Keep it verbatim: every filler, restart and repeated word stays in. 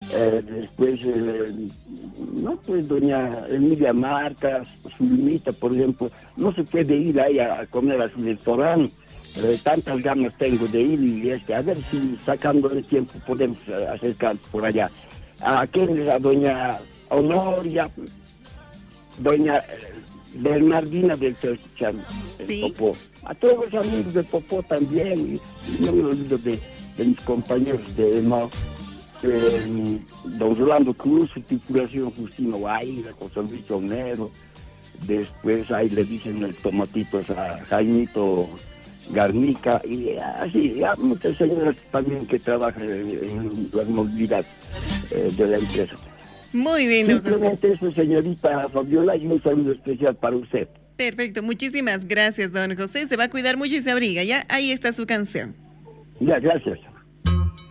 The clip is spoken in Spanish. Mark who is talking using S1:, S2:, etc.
S1: Eh, después, eh, no, pues doña Emilia Marta, su limita, por ejemplo, no se puede ir ahí a, a comer a su restaurante. Eh, tantas ganas tengo de ir y este, a ver si sacando el tiempo podemos eh, acercar por allá. A quien a doña Honoria, doña eh, Bernardina del Chan, el
S2: Sí.
S1: Popó. A todos los amigos de Popó también, y, y no me olvido de, de mis compañeros de Mao. Eh, don Rolando Cruz, titulación Justino Guaira, José Luis Onero, después ahí le dicen el tomatito a Jaimito Garnica, y así, hay muchas señoras también que trabajan en, en la movilidad eh, de la empresa.
S2: Muy bien, don José.
S1: Simplemente eso, señorita Fabiola, y un saludo especial para usted.
S2: Perfecto, muchísimas gracias, don José. Se va a cuidar mucho y se abriga, ¿ya? Ahí está su canción.
S1: Ya, gracias.